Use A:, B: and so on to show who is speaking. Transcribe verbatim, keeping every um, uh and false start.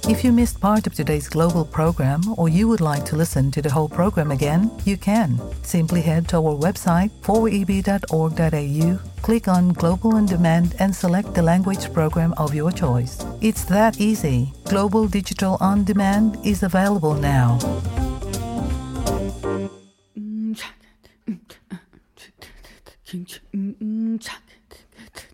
A: If you missed part of today's global program or you would like to listen to the whole program again, you can. Simply head to our website four e b dot org dot a u, click on Global On Demand and select the language program of your choice. It's that easy. Global Digital On Demand is available now. 음, 차, 음, 차, 음, 차.